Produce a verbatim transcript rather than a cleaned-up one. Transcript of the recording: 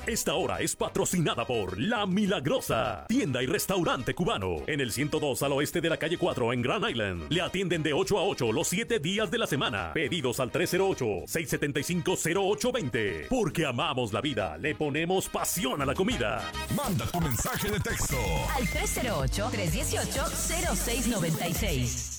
Esta hora es patrocinada por La Milagrosa, tienda y restaurante cubano, en el ciento dos al oeste de la calle cuatro en Grand Island. Le atienden de ocho a ocho los siete días de la semana. Pedidos al tres cero ocho, seis siete cinco, cero ocho dos cero. Porque amamos la vida, le ponemos pasión a la comida. Manda tu mensaje de texto al tres cero ocho, tres uno ocho, cero seis nueve seis.